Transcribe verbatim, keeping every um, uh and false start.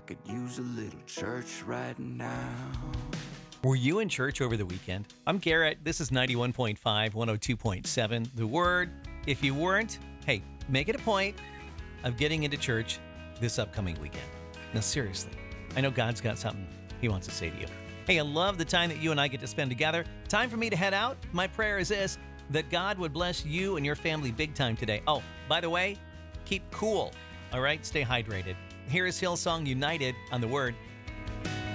could use a little church right now. Were you in church over the weekend? I'm Garrett. This is ninety-one point five, one oh two point seven. The Word. If you weren't, hey, make it a point of getting into church this upcoming weekend. Now, seriously, I know God's got something He wants to say to you. Hey, I love the time that you and I get to spend together. Time for me to head out. My prayer is this, that God would bless you and your family big time today. Oh, by the way, keep cool, all right? Stay hydrated. Here is Hillsong United on The Word.